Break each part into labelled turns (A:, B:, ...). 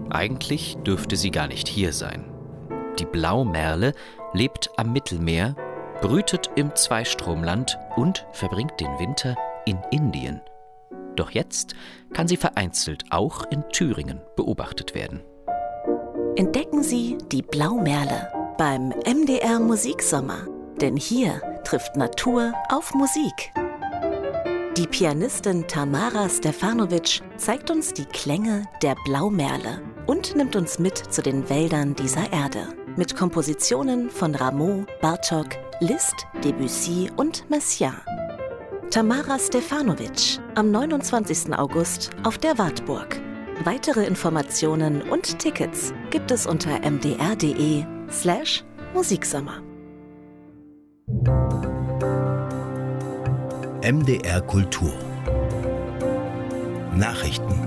A: Eigentlich dürfte sie gar nicht hier sein. Die Blaumerle lebt am Mittelmeer, brütet im Zweistromland und verbringt den Winter in Indien. Doch jetzt kann sie vereinzelt auch in Thüringen beobachtet werden.
B: Entdecken Sie die Blaumerle beim MDR Musiksommer. Denn hier trifft Natur auf Musik. Die Pianistin Tamara Stefanovic zeigt uns die Klänge der Blaumerle und nimmt uns mit zu den Wäldern dieser Erde. Mit Kompositionen von Rameau, Bartók, Liszt, Debussy und Messiaen. Tamara Stefanovic am 29. August auf der Wartburg. Weitere Informationen und Tickets gibt es unter mdr.de/Musiksommer.
C: MDR Kultur Nachrichten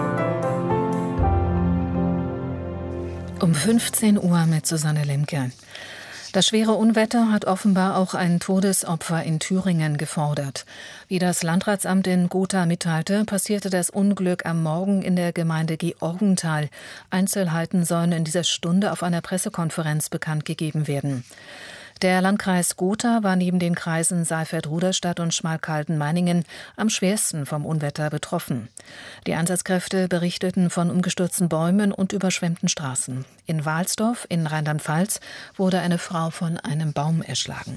D: Um 15 Uhr mit Susanne Lemke. Das schwere Unwetter hat offenbar auch ein Todesopfer in Thüringen gefordert. Wie das Landratsamt in Gotha mitteilte, passierte das Unglück am Morgen in der Gemeinde Georgenthal. Einzelheiten sollen in dieser Stunde auf einer Pressekonferenz bekannt gegeben werden. Der Landkreis Gotha war neben den Kreisen Saalfeld-Ruderstadt und Schmalkalden-Meiningen am schwersten vom Unwetter betroffen. Die Einsatzkräfte berichteten von umgestürzten Bäumen und überschwemmten Straßen. In Walsdorf in Rheinland-Pfalz wurde eine Frau von einem Baum erschlagen.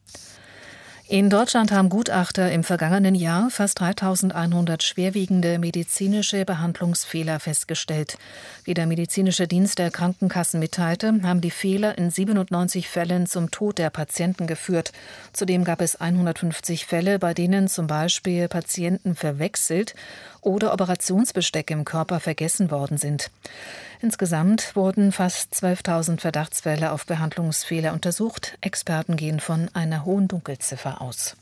D: In Deutschland haben Gutachter im vergangenen Jahr fast 3.100 schwerwiegende medizinische Behandlungsfehler festgestellt. Wie der medizinische Dienst der Krankenkassen mitteilte, haben die Fehler in 97 Fällen zum Tod der Patienten geführt. Zudem gab es 150 Fälle, bei denen zum Beispiel Patienten verwechselt oder Operationsbesteck im Körper vergessen worden sind. Insgesamt wurden fast 12.000 Verdachtsfälle auf Behandlungsfehler untersucht. Experten gehen von einer hohen Dunkelziffer aus.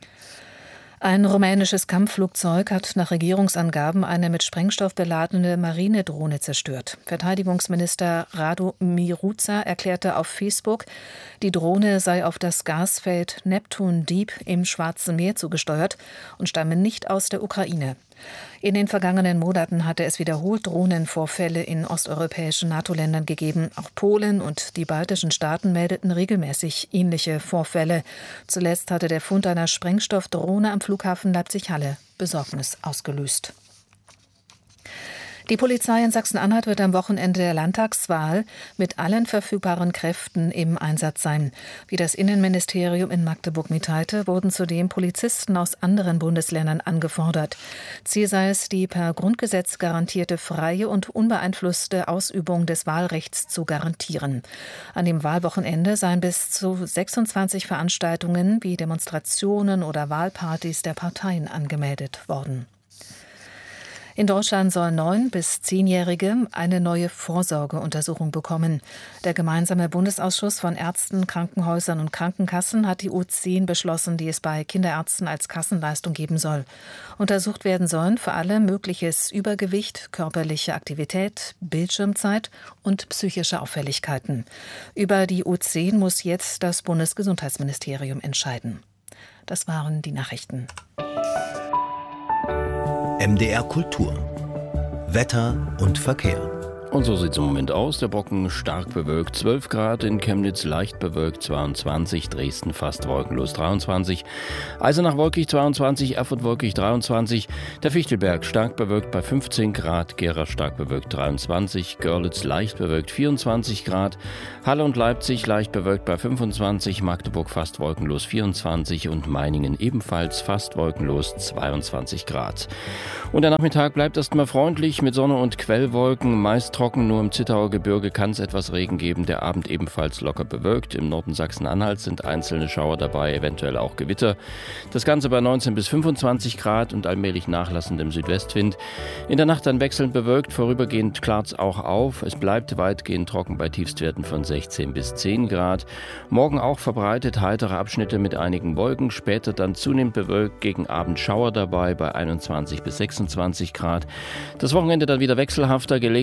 D: Ein rumänisches Kampfflugzeug hat nach Regierungsangaben eine mit Sprengstoff beladene Marinedrohne zerstört. Verteidigungsminister Radu Miruța erklärte auf Facebook, die Drohne sei auf das Gasfeld Neptun Deep im Schwarzen Meer zugesteuert und stamme nicht aus der Ukraine. In den vergangenen Monaten hatte es wiederholt Drohnenvorfälle in osteuropäischen NATO-Ländern gegeben. Auch Polen und die baltischen Staaten meldeten regelmäßig ähnliche Vorfälle. Zuletzt hatte der Fund einer Sprengstoffdrohne am Flughafen Leipzig-Halle Besorgnis ausgelöst. Die Polizei in Sachsen-Anhalt wird am Wochenende der Landtagswahl mit allen verfügbaren Kräften im Einsatz sein. Wie das Innenministerium in Magdeburg mitteilte, wurden zudem Polizisten aus anderen Bundesländern angefordert. Ziel sei es, die per Grundgesetz garantierte freie und unbeeinflusste Ausübung des Wahlrechts zu garantieren. An dem Wahlwochenende seien bis zu 26 Veranstaltungen wie Demonstrationen oder Wahlpartys der Parteien angemeldet worden. In Deutschland sollen 9- bis 10-Jährige eine neue Vorsorgeuntersuchung bekommen. Der gemeinsame Bundesausschuss von Ärzten, Krankenhäusern und Krankenkassen hat die U10 beschlossen, die es bei Kinderärzten als Kassenleistung geben soll. Untersucht werden sollen vor allem mögliches Übergewicht, körperliche Aktivität, Bildschirmzeit und psychische Auffälligkeiten. Über die U10 muss jetzt das Bundesgesundheitsministerium entscheiden. Das waren die Nachrichten.
C: MDR Kultur Wetter und Verkehr.
E: Und so sieht es im Moment aus. Der Brocken stark bewölkt, 12 Grad, in Chemnitz leicht bewölkt, 22, Dresden fast wolkenlos, 23, Eisenach wolkig, 22, Erfurt wolkig, 23, der Fichtelberg stark bewölkt bei 15 Grad, Gera stark bewölkt, 23, Görlitz leicht bewölkt, 24 Grad, Halle und Leipzig leicht bewölkt bei 25, Magdeburg fast wolkenlos, 24 und Meiningen ebenfalls fast wolkenlos, 22 Grad. Und der Nachmittag bleibt erstmal freundlich mit Sonne und Quellwolken, meist trocken, nur im Zittauer Gebirge kann es etwas Regen geben, der Abend ebenfalls locker bewölkt. Im Norden Sachsen-Anhalts sind einzelne Schauer dabei, eventuell auch Gewitter. Das Ganze bei 19 bis 25 Grad und allmählich nachlassendem Südwestwind. In der Nacht dann wechselnd bewölkt, vorübergehend klart es auch auf. Es bleibt weitgehend trocken bei Tiefstwerten von 16 bis 10 Grad. Morgen auch verbreitet heitere Abschnitte mit einigen Wolken, später dann zunehmend bewölkt, gegen Abend Schauer dabei bei 21 bis 26 Grad. Das Wochenende dann wieder wechselhafter, gelegentlich mit Sonne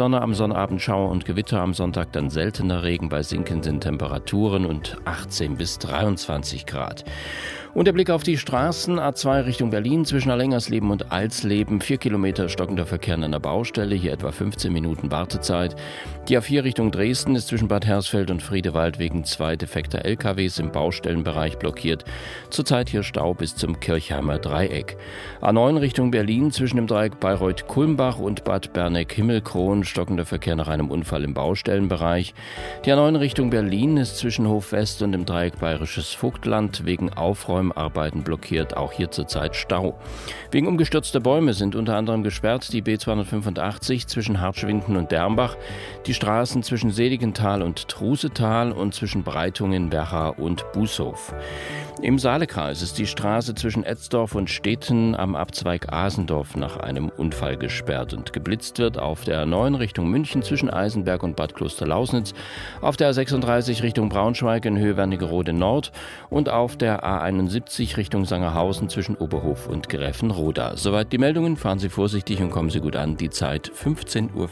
E: Sonne, am Sonnabend Schauer und Gewitter, am Sonntag dann seltener Regen bei sinkenden Temperaturen und 18 bis 23 Grad. Und der Blick auf die Straßen, A2 Richtung Berlin, zwischen Allengersleben und Alsleben, 4 Kilometer stockender Verkehr an einer Baustelle, hier etwa 15 Minuten Wartezeit. Die A4 Richtung Dresden ist zwischen Bad Hersfeld und Friedewald wegen 2 defekter LKWs im Baustellenbereich blockiert. Zurzeit hier Stau bis zum Kirchheimer Dreieck. A9 Richtung Berlin, zwischen dem Dreieck Bayreuth-Kulmbach und Bad Berneck-Himmelkron, stockender Verkehr nach einem Unfall im Baustellenbereich. Die A9 Richtung Berlin ist zwischen Hof West und dem Dreieck Bayerisches Vogtland wegen Aufräumarbeiten blockiert, auch hier zurzeit Stau. Wegen umgestürzter Bäume sind unter anderem gesperrt die B285 zwischen Hartschwinden und Dermbach, die Straßen zwischen Seligenthal und Trusetal und zwischen Breitungen, Werra und Bußhof. Im Saalekreis ist die Straße zwischen Etzdorf und Steten am Abzweig Asendorf nach einem Unfall gesperrt und geblitzt wird auf der A9 Richtung München zwischen Eisenberg und Bad Klosterlausnitz, auf der A36 Richtung Braunschweig in Höhe Wernigerode Nord und auf der A71 Richtung Sangerhausen zwischen Oberhof und Gräfenroda. Soweit die Meldungen, fahren Sie vorsichtig und kommen Sie gut an. Die Zeit 15:05 Uhr.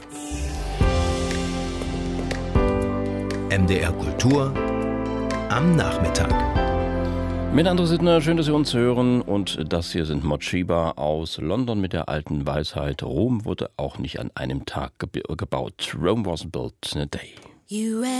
C: MDR Kultur am Nachmittag.
E: Mit André Sittner, schön, dass Sie uns hören. Und das hier sind Mochiba aus London mit der alten Weisheit. Rom wurde auch nicht an einem Tag gebaut. Rome was built in a day.